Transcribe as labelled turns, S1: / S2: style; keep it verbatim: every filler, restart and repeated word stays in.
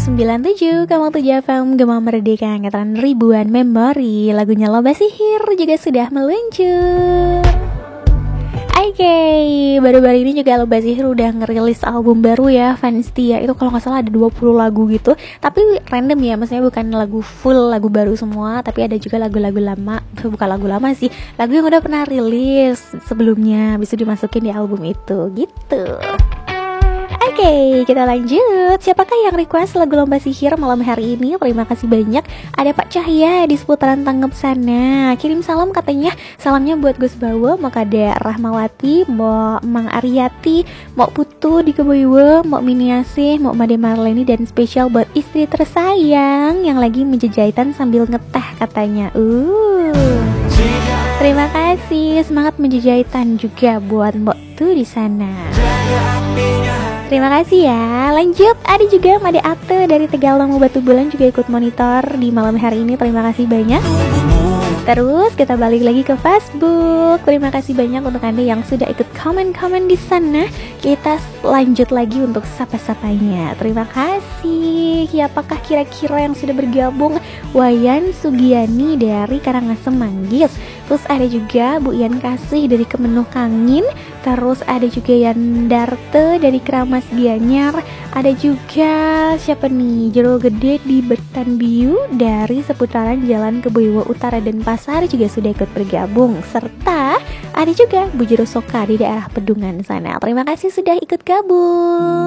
S1: sembilan tujuh koma tujuh F M Gema Merdeka, angkatan ribuan memori. Lagunya Lomba Sihir juga sudah meluncur. Oke, okay, baru-baru ini juga Lomba Sihir udah ngerilis album baru ya, Fanstia. Itu kalau gak salah ada dua puluh lagu gitu. Tapi random ya, maksudnya bukan lagu full lagu baru semua, tapi ada juga lagu-lagu lama. Bukan lagu lama sih, lagu yang udah pernah rilis sebelumnya bisa dimasukin di album itu gitu. Oke, okay, kita lanjut. Siapakah yang request lagu Lomba Sihir malam hari ini? Terima kasih banyak. Ada Pak Cahya di seputaran Tanggep sana. Kirim salam katanya. Salamnya buat Gus Bawo, mau Kade Rahmawati, mau Mang Ariati, mau Putu di Keboiwe, mau Miniasih, mau Made Marleni, dan spesial buat istri tersayang yang lagi menjejahitan sambil ngeteh katanya. Uh. Terima kasih. Semangat menjejahitan juga buat Mbok Tu di sana. Terima kasih ya. Lanjut, ada juga Made Ate dari Tegal Lomo Batu Bulan juga ikut monitor di malam hari ini. Terima kasih banyak. Terus kita balik lagi ke Facebook. Terima kasih banyak untuk Anda yang sudah ikut komen-komen di sana. Kita lanjut lagi untuk sapa-sapanya. Terima kasih. Siapakah kira-kira yang sudah bergabung? Wayan Sugiani dari Karangasem Manggis. Terus ada juga Bu Ian Kasih dari Kemenuh Kangin. Terus ada juga Yandarte dari Keramas Gianyar. Ada juga siapa nih? Jero Gede di Betan Biu dari seputaran Jalan Keboiwa Utara dan Pasar juga sudah ikut bergabung. Serta ada juga Bu Jero Soka di daerah Pedungan sana. Terima kasih sudah ikut gabung.